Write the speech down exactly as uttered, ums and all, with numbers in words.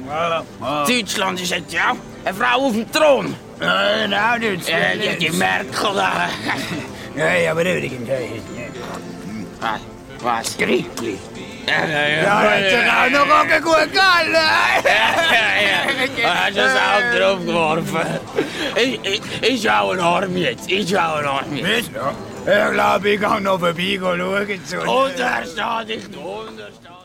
Ja, ja. Deutschland ist jetzt ja eine Frau auf dem Thron. Nein, auch nicht. Ja, die, die Merkel da. Ja, aber übrigens. Was? Was? Griechli. Ja, ja, ja. Ja, hat sich auch noch auch gut gehalten. Ja, ja. Hast du das auch drauf geworfen? Ich, ich, ich schaue einen Arm jetzt. Ich schaue einen Arm jetzt. Ja. Ich glaube, ich kann noch vorbei schauen. Untersteh dich, untersteh.